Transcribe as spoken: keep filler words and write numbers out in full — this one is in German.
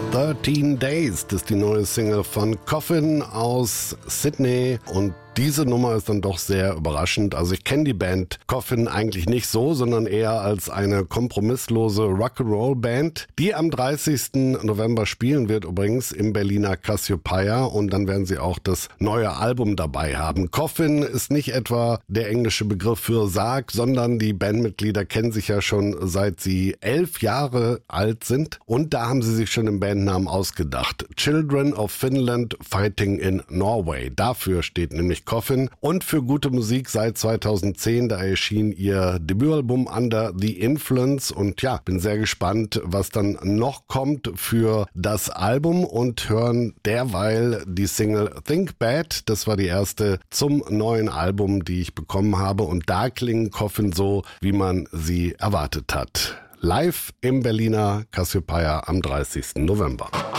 thirteen Days, das ist die neue Single von Coffin aus Sydney und diese Nummer ist dann doch sehr überraschend. Also ich kenne die Band Coffin eigentlich nicht so, sondern eher als eine kompromisslose Rock'n'Roll-Band, die am dreißigsten November spielen wird, übrigens im Berliner Cassiopeia, und dann werden sie auch das neue Album dabei haben. Coffin ist nicht etwa der englische Begriff für Sarg, sondern die Bandmitglieder kennen sich ja schon seit sie elf Jahre alt sind und da haben sie sich schon im Bandnamen ausgedacht. Children of Finland Fighting in Norway. Dafür steht nämlich Coffin und für gute Musik seit zweitausendzehn, da erschien ihr Debütalbum Under the Influence und ja, bin sehr gespannt, was dann noch kommt für das Album und hören derweil die Single Think Bad, das war die erste zum neuen Album, die ich bekommen habe und da klingen Coffin so, wie man sie erwartet hat. Live im Berliner Cassiopeia am dreißigsten November.